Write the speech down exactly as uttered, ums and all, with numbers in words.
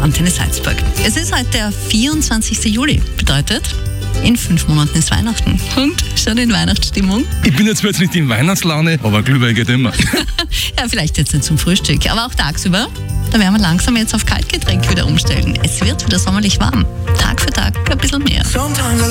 Antenne Salzburg. Es ist heute der vierundzwanzigster Juli. Bedeutet, in fünf Monaten ist Weihnachten. Und schon in Weihnachtsstimmung? Ich bin jetzt zwar jetzt nicht in Weihnachtslaune, aber Glühwein geht immer. Ja, vielleicht jetzt nicht zum Frühstück, aber auch tagsüber. Da werden wir langsam jetzt auf Kaltgetränk wieder umstellen. Es wird wieder sommerlich warm. Tag für Tag ein bisschen mehr.